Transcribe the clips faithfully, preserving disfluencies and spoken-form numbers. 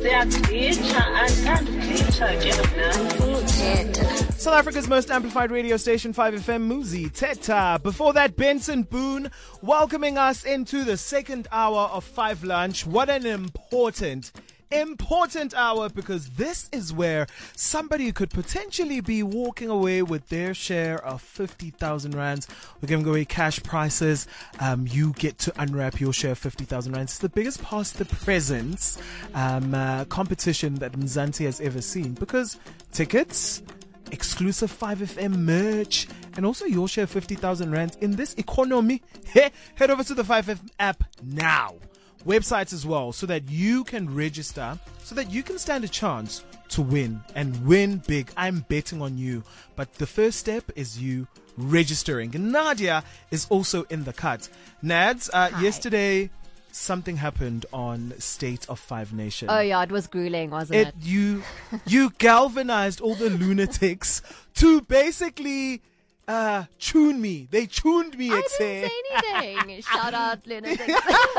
South Africa's most amplified radio station, five F M, Muzi Teta. Before that, Benson Boone welcoming us into the second hour of Five Lunch. What an important Important hour, because this is where somebody could potentially be walking away with their share of fifty thousand rands. We're giving away cash prizes. Um, you get to unwrap your share of fifty thousand rands. It's the biggest past the presents um, uh, competition that Mzansi has ever seen, because tickets, exclusive five F M merch, and also your share of fifty thousand rands in this economy. Hey, head over to the five F M app now. Websites as well, so that you can register, so that you can stand a chance to win and win big. I'm betting on you, but the first step is you registering. And Nadia is also in the cut. Nads, uh, yesterday something happened on State of Five Nation. Oh yeah, it was grueling, wasn't it? it you you galvanized all the lunatics to basically uh, tune me. They tuned me. I didn't say anything. Shout out lunatics.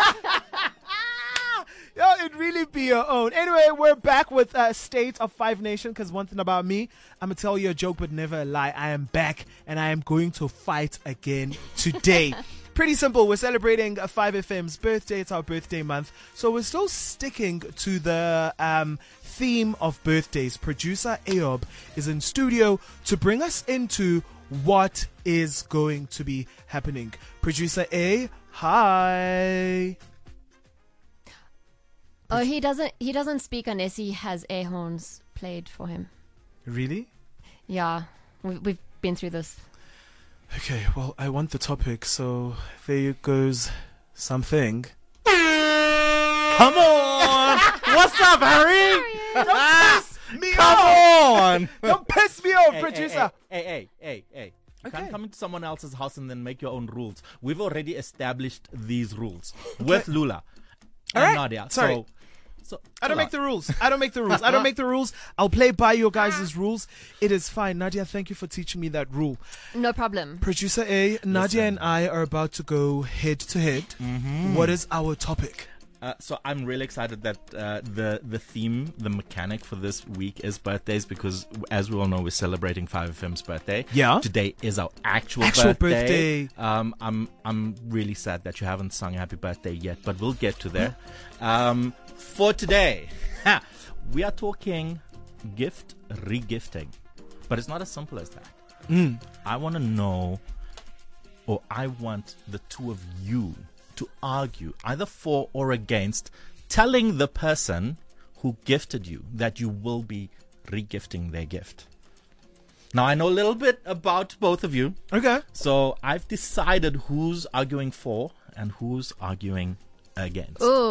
Yo, it really be your own. Anyway, we're back with uh, State of Five Nation, because one thing about me, I'm going to tell you a joke but never a lie. I am back and I am going to fight again today. Pretty simple. We're celebrating uh, five F M's birthday. It's our birthday month. So we're still sticking to the um, theme of birthdays. Producer Ayob is in studio to bring us into what is going to be happening. Producer A, hi. Oh, he doesn't. He doesn't speak unless he has air horns played for him. Really? Yeah, we, we've been through this. Okay, well, I want the topic, so there goes something. Come on! What's up, Harry? Don't piss me Come off! on! Don't piss me off, Hey, producer! Hey, hey, hey, hey, hey. You Okay. can't come into someone else's house and then make your own rules. We've already established these rules with Lula and All right. Nadia. Sorry. So, so I don't chill make out. the rules. I don't make the rules. I don't make the rules. I'll play by your guys' rules. It is fine. Nadia, thank you for teaching me that rule. No problem. Producer A, Nadia and I are about to go head to head. What is our topic? Uh, so I'm really excited that uh, the the theme, the mechanic for this week is birthdays, because as we all know, we're celebrating five F M's birthday. Yeah. Today is our actual, Actual birthday. birthday. Um, I'm I'm really sad that you haven't sung Happy Birthday yet, but we'll get to there. Um, for today, ha, we are talking gift regifting, but it's not as simple as that. Mm. I want to know, or I want the two of you to argue either for or against telling the person who gifted you that you will be regifting their gift. Now, I know a little bit about both of you, Okay. so I've decided who's arguing for and who's arguing against. Ooh.